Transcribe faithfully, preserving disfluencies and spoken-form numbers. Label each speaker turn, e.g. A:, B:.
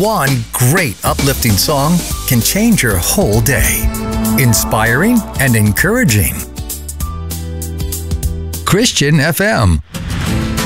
A: one great uplifting song can change your whole day. Inspiring and encouraging. Christian F M.